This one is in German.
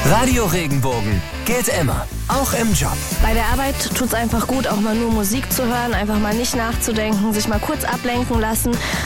Radio Regenbogen gilt immer, auch im Job. Bei der Arbeit tut's einfach gut, auch mal nur Musik zu hören, einfach mal nicht nachzudenken, sich mal kurz ablenken lassen